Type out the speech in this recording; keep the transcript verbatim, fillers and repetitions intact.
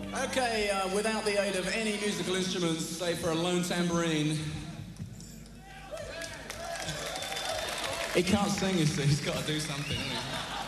Okay, uh, without the aid of any musical instruments, save for a lone tambourine. He can't sing, you see, he's got to do something, hasn't he?